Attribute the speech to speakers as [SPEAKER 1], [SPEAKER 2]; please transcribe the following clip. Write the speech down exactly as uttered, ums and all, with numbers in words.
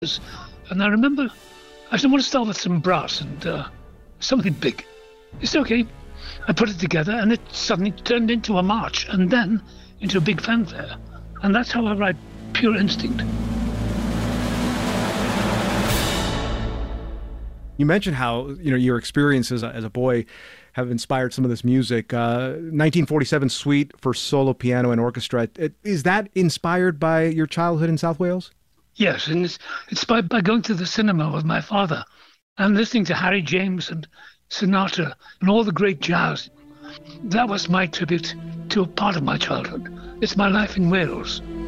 [SPEAKER 1] And I remember I said, I want to start with some brass and uh, something big. It's okay. I put it together and it suddenly turned into a march and then into a big fanfare. And that's how I write, pure instinct.
[SPEAKER 2] You mentioned how, you know, your experiences as a boy have inspired some of this music. Uh, nineteen forty-seven Suite for solo piano and orchestra. Is that inspired by your childhood in South Wales?
[SPEAKER 1] Yes, and it's inspired by going to the cinema with my father and listening to Harry James and Sinatra and all the great jazz. That was my tribute to a part of my childhood. It's my life in Wales.